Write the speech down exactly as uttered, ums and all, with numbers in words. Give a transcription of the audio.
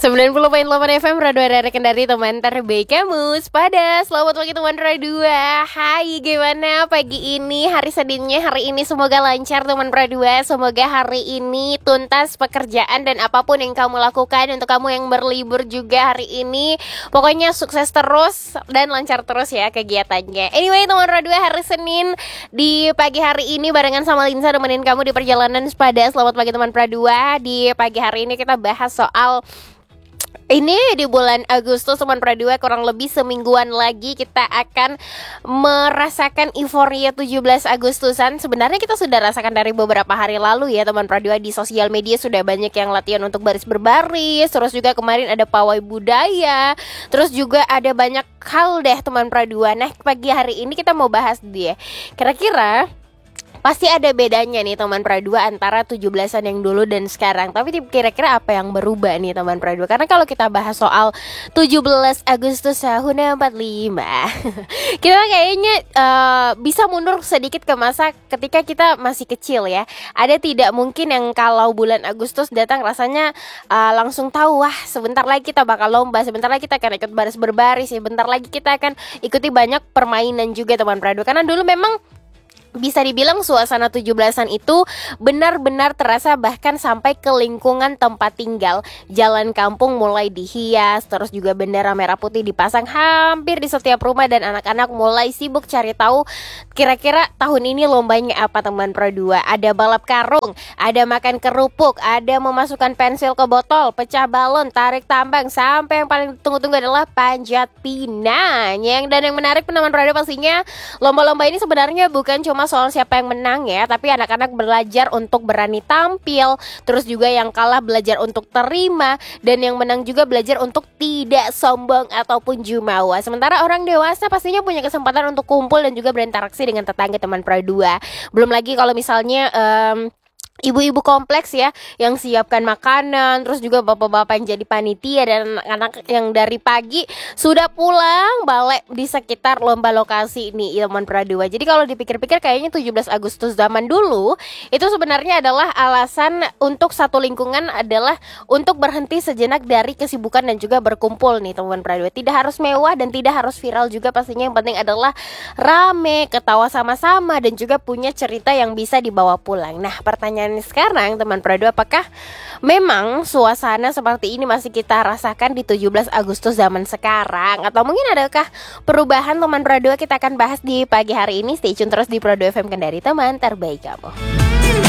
sembilan puluh koma delapan F M Radio Rara Kendari, teman terbaik kamu. Pada selamat pagi teman Radio. Hai, gimana pagi ini, hari Seninnya hari ini? Semoga lancar teman Radio. Semoga hari ini tuntas pekerjaan dan apapun yang kamu lakukan. Untuk kamu yang berlibur juga hari ini, pokoknya sukses terus dan lancar terus ya kegiatannya. Anyway teman Radio, hari Senin di pagi hari ini barengan sama Linsa nemenin kamu di perjalanan pada selamat pagi teman Radio. Di pagi hari ini kita bahas soal ini di bulan Agustus teman Pradua, kurang lebih semingguan lagi kita akan merasakan euforia tujuh belas Agustusan. Sebenarnya kita sudah rasakan dari beberapa hari lalu ya teman Pradua. Di sosial media sudah banyak yang latihan untuk baris berbaris. Terus juga kemarin ada pawai budaya. Terus juga ada banyak hal deh teman Pradua. Nah pagi hari ini kita mau bahas dia. Kira-kira pasti ada bedanya nih teman Pradua antara tujuh belasan yang dulu dan sekarang. Tapi kira-kira apa yang berubah nih teman Pradua? Karena kalau kita bahas soal tujuh belas Agustus tahun empat puluh lima kita kayaknya uh, bisa mundur sedikit ke masa ketika kita masih kecil ya. Ada tidak mungkin yang kalau bulan Agustus datang rasanya uh, langsung tahu, wah sebentar lagi kita bakal lomba, sebentar lagi kita akan ikut baris berbaris, sebentar lagi kita akan ikuti banyak permainan juga teman Pradua. Karena dulu memang bisa dibilang suasana tujuh belasan itu benar-benar terasa bahkan sampai ke lingkungan tempat tinggal. Jalan kampung mulai dihias, terus juga bendera merah putih dipasang hampir di setiap rumah. Dan anak-anak mulai sibuk cari tahu kira-kira tahun ini lombanya apa teman Pradua. Ada balap karung, ada makan kerupuk, ada memasukkan pensil ke botol, pecah balon, tarik tambang, sampai yang paling tunggu-tunggu adalah panjat pinang. Yang dan yang menarik teman Pradua pastinya lomba-lomba ini sebenarnya bukan cuma soal siapa yang menang ya, tapi anak-anak belajar untuk berani tampil, terus juga yang kalah belajar untuk terima, dan yang menang juga belajar untuk tidak sombong ataupun jumawa. Sementara orang dewasa pastinya punya kesempatan untuk kumpul dan juga berinteraksi dengan tetangga teman Pradua. Belum lagi kalau misalnya um, ibu-ibu kompleks ya yang siapkan makanan, terus juga bapak-bapak yang jadi panitia dan anak-anak yang dari pagi sudah pulang balik di sekitar lomba lokasi ini teman Pradua. Jadi kalau dipikir-pikir kayaknya tujuh belas Agustus zaman dulu itu sebenarnya adalah alasan untuk satu lingkungan adalah untuk berhenti sejenak dari kesibukan dan juga berkumpul nih teman Pradua. Tidak harus mewah dan tidak harus viral juga, pastinya yang penting adalah rame, ketawa sama-sama, dan juga punya cerita yang bisa dibawa pulang. Nah pertanyaan sekarang teman Pradua, apakah memang suasana seperti ini masih kita rasakan di tujuh belas Agustus zaman sekarang, atau mungkin adakah perubahan teman Pradua? Kita akan bahas di pagi hari ini. Stay tune terus di Pradua F M Kendari, teman terbaik kamu.